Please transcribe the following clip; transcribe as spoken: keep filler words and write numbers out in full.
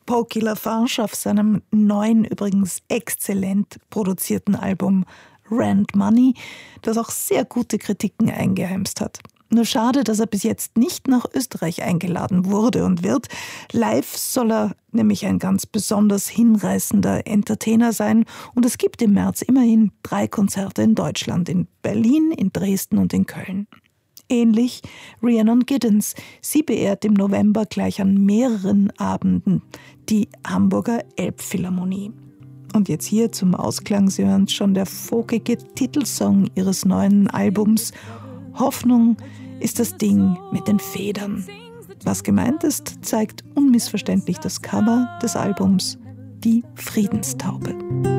Pokey LaFarge auf seinem neuen, übrigens exzellent produzierten Album Rent Money, das auch sehr gute Kritiken eingeheimst hat. Nur schade, dass er bis jetzt nicht nach Österreich eingeladen wurde und wird. Live soll er nämlich ein ganz besonders hinreißender Entertainer sein. Und es gibt im März immerhin drei Konzerte in Deutschland, in Berlin, in Dresden und in Köln. Ähnlich Rhiannon Giddens. Sie beehrt im November gleich an mehreren Abenden die Hamburger Elbphilharmonie. Und jetzt hier zum Ausklang, Sie hören schon der folkige Titelsong ihres neuen Albums. Hoffnung ist das Ding mit den Federn. Was gemeint ist, zeigt unmissverständlich das Cover des Albums, die Friedenstaube.